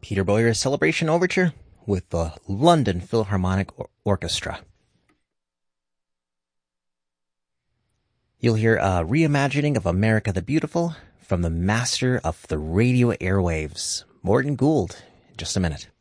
Peter Boyer's Celebration Overture with the London Philharmonic Orchestra. You'll hear a reimagining of America the Beautiful from the master of the radio airwaves, Morton Gould, in just a minute.